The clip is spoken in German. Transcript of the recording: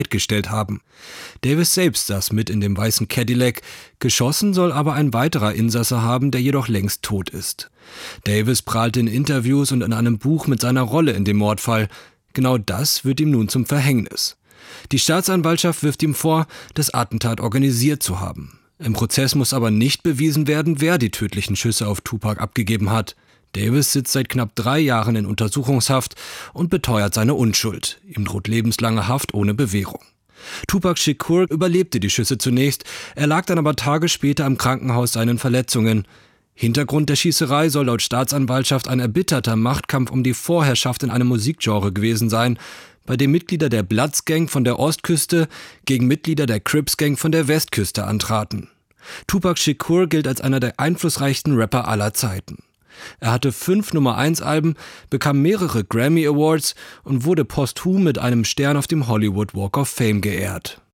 gestellt haben. Davis selbst saß mit in dem weißen Cadillac, geschossen soll aber ein weiterer Insasse haben, der jedoch längst tot ist. Davis prahlte in Interviews und in einem Buch mit seiner Rolle in dem Mordfall. Genau das wird ihm nun zum Verhängnis. Die Staatsanwaltschaft wirft ihm vor, das Attentat organisiert zu haben. Im Prozess muss aber nicht bewiesen werden, wer die tödlichen Schüsse auf Tupac abgegeben hat. Davis sitzt seit knapp 3 Jahren in Untersuchungshaft und beteuert seine Unschuld. Ihm droht lebenslange Haft ohne Bewährung. Tupac Shakur überlebte die Schüsse zunächst, er lag dann aber Tage später im Krankenhaus seinen Verletzungen. Hintergrund der Schießerei soll laut Staatsanwaltschaft ein erbitterter Machtkampf um die Vorherrschaft in einem Musikgenre gewesen sein, bei dem Mitglieder der Bloods Gang von der Ostküste gegen Mitglieder der Crips Gang von der Westküste antraten. Tupac Shakur gilt als einer der einflussreichsten Rapper aller Zeiten. Er hatte 5 Nummer-1-Alben, bekam mehrere Grammy Awards und wurde posthum mit einem Stern auf dem Hollywood Walk of Fame geehrt.